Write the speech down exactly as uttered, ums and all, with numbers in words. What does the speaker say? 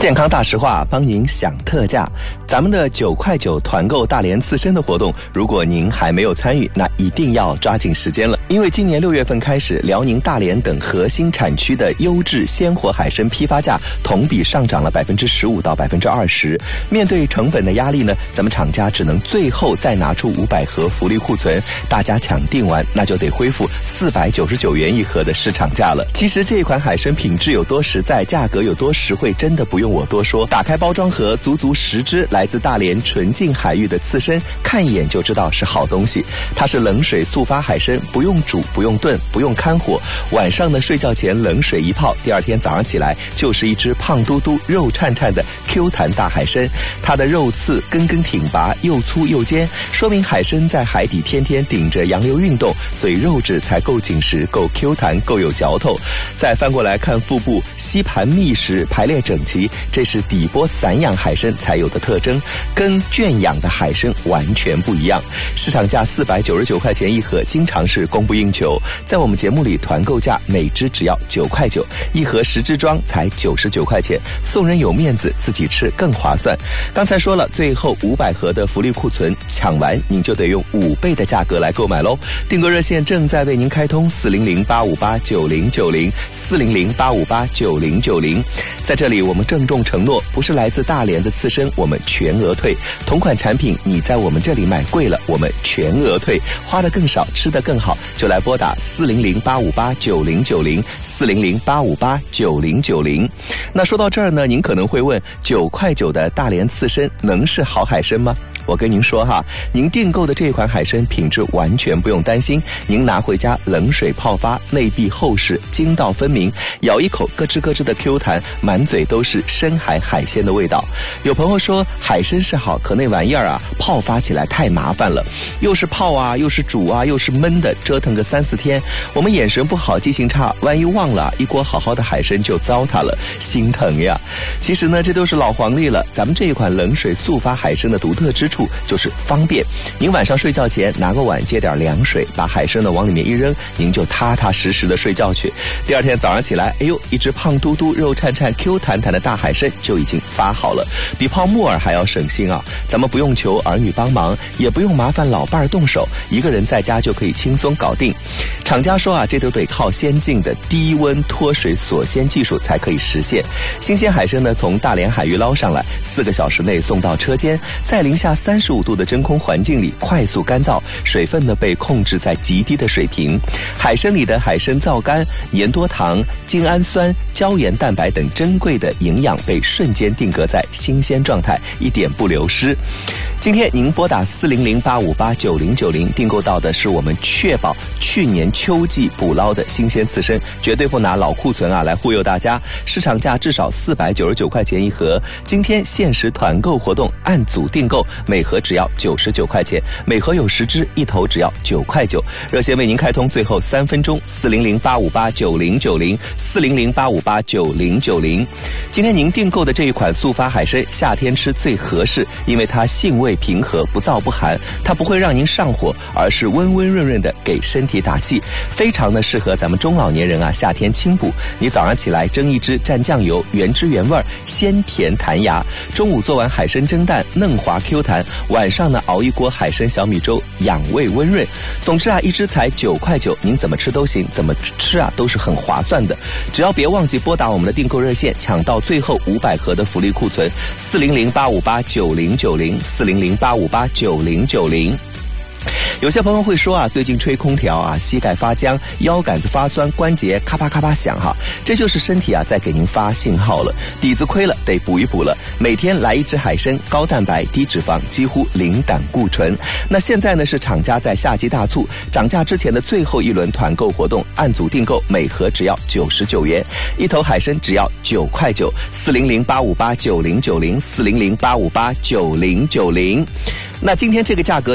健康大实话，帮您享特价。咱们的九块九团购大连刺身的活动，如果您还没有参与，那一定要抓紧时间了。因为今年六月份开始，辽宁大连等核心产区的优质鲜活海参批发价同比上涨了百分之十五到百分之二十。面对成本的压力呢，咱们厂家只能最后再拿出五百盒福利库存，大家抢订完，那就得恢复四百九十九元一盒的市场价了。其实这款海参品质有多实在，价格有多实惠，真的不用我多说。打开包装盒，足足十只来自大连纯净海域的刺参，看一眼就知道是好东西。它是冷水速发海参，不用煮，不用炖，不用看火，晚上呢睡觉前冷水一泡，第二天早上起来就是一只胖嘟嘟、肉颤颤的 Q 弹大海参。它的肉刺根根挺拔，又粗又尖，说明海参在海底天天顶着洋流运动，所以肉质才够紧实、够 Q 弹、够有嚼头。再翻过来看腹部，吸盘密实，排列整齐，这是底波散养海参才有的特征，跟圈养的海参完全不一样。市场价四百九十九块钱一盒，经常是供不应求。在我们节目里，团购价每只只要九块九，一盒十只装才九十九块钱，送人有面子，自己吃更划算。刚才说了，最后五百盒的福利库存抢完，您就得用五倍的价格来购买喽。订购热线正在为您开通，四零零八五八九零九零，四零零八五八九零九零。在这里，我们郑重承诺，不是来自大连的刺参，我们全额退；同款产品你在我们这里买贵了，我们全额退。花得更少，吃得更好，就来拨打四零零八五八九零九零，四零零八五八九零九零。那说到这儿呢，您可能会问，九块九的大连刺参能是好海参吗？我跟您说哈，您订购的这款海参品质完全不用担心，您拿回家冷水泡发，内壁厚实，筋道分明，咬一口咯吱咯吱的 Q 弹，满嘴都是深海海鲜的味道。有朋友说海参是好，可那玩意儿啊，泡发起来太麻烦了，又是泡啊，又是煮啊，又是焖的，折腾个三四天，我们眼神不好，记性差，万一忘了，一锅好好的海参就糟蹋了，心疼呀。其实呢，这都是老黄历了，咱们这一款冷水速发海参的独特之处就是方便。您晚上睡觉前拿个碗接点凉水，把海参呢往里面一扔，您就踏踏实实的睡觉去。第二天早上起来，哎呦，一只胖嘟嘟、肉颤颤、Q 弹弹的大海参就已经发好了，比泡木耳还要省心啊！咱们不用求儿女帮忙，也不用麻烦老伴儿动手，一个人在家就可以轻松搞定。厂家说啊，这都得靠先进的低温脱水锁鲜技术才可以实现。新鲜海参呢，从大连海域捞上来，四个小时内送到车间，在零下三十五度的真空环境里快速干燥，水分呢被控制在极低的水平。海参里的海参皂苷、粘多糖、精氨酸、胶原蛋白等珍贵的营养被瞬间定格在新鲜状态，一点不流失。今天您拨打四零零八五八九零九零订购到的是我们确保去年秋季捕捞的新鲜刺参，绝对不拿老库存啊来忽悠大家。市场价至少四百九十九块钱一盒，今天限时团购活动，按组订购，每盒只要九十九块钱，每盒有十只，一头只要九块九。热线为您开通，最后三分钟，四零零八五八九零九零，四零零八五八九零九零。今天您订购的这一款速发海参，夏天吃最合适，因为它性味平和，不燥不寒，它不会让您上火，而是温温润润的给身体打气，非常的适合咱们中老年人啊夏天清补。你早上起来蒸一只，蘸酱油，原汁原味，鲜甜弹牙。中午做完海参蒸蛋，嫩滑 Q 弹，晚上呢熬一锅海参小米粥，养胃温润。总之啊，一只才九块九，您怎么吃都行，怎么吃啊都是很划算的。只要别忘记拨打我们的订购热线，抢到最后五百盒的福利库存，四零零八五八九零九零，四零零八五八九零九零。有些朋友会说啊，最近吹空调啊，膝盖发僵，腰杆子发酸，关节咔啪咔啪响哈，这就是身体啊在给您发信号了，底子亏了，得补一补了。每天来一只海参，高蛋白、低脂肪，几乎零胆固醇。那现在呢是厂家在夏季大促，涨价之前的最后一轮团购活动，按组订购，每盒只要九十九元，一头海参只要九块九，四零零八五八九零九零，四零零八五八九零九零。那今天这个价格